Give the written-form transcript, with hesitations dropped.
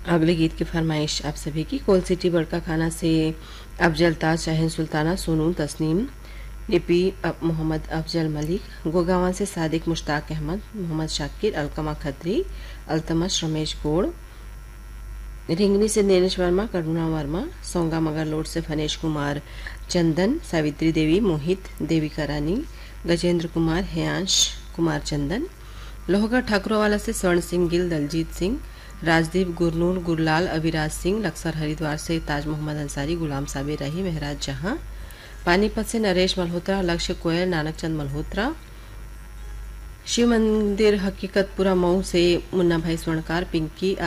अगले गीत की फरमाइश आप सभी की कोल सिटी बड़का खाना से अफजल ताज, शाहीन सुल्ताना, सोनू, तस्नीम, निपी, मोहम्मद अफजल मलिक, गोगावां से सादिक, मुश्ताक अहमद, मोहम्मद शाकिर, अलकमा खत्री, अल्तमश, रमेश गोड़, रिंगनी से नेनेश वर्मा, करुणा वर्मा, सोंगा मगरलोड से फनेश कुमार, चंदन, सावित्री देवी, मोहित, देविका रानी, गजेंद्र कुमार, हेयांश कुमार चंदन, लोहगढ़ ठाकुरवाला से स्वर्ण सिंह गिल, दलजीत सिंह, राजदीप, गुरनूर, गुरलाल, अविराज सिंह, लक्सर हरिद्वार से ताज मोहम्मद अंसारी, गुलाम साबिर रही, महराज जहां, पानीपत से नरेश मल्होत्रा, लक्ष्य कोयल, नानकचंद मल्होत्रा, शिव मंदिर हकीकतपुरा मऊ से मुन्ना भाई स्वर्णकार, पिंकी